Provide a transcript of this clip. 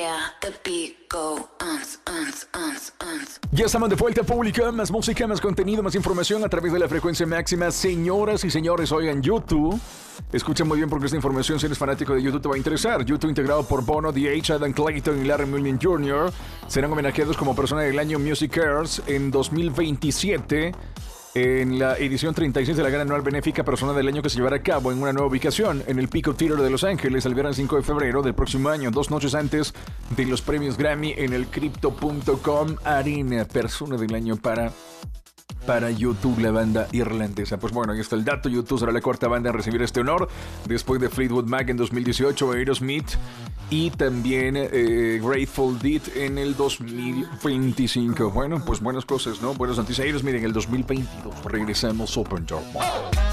Ya estamos de vuelta, pública. Más música, más contenido, más información a través de la frecuencia máxima. Señoras y señores, oigan, YouTube. Escuchen muy bien porque esta información, si eres fanático de YouTube, te va a interesar. YouTube, integrado por Bono, D.H., Adam Clayton y Larry Mullen Jr., serán homenajeados como persona del año Music Awards en 2027. En la edición 36 de la Gala Anual Benéfica Persona del Año, que se llevará a cabo en una nueva ubicación, en el Pico Theater de Los Ángeles, el viernes 5 de febrero del próximo año, 2 noches antes de los premios Grammy en el Crypto.com Arena. Persona del Año para YouTube, la banda irlandesa. Pues bueno, ahí está el dato. YouTube será la cuarta banda en recibir este honor, después de Fleetwood Mac en 2018, Aerosmith y también Grateful Dead en el 2025. Bueno, pues buenas cosas, ¿no? Buenas noticias. Aerosmith en el 2022. Regresamos Open Door.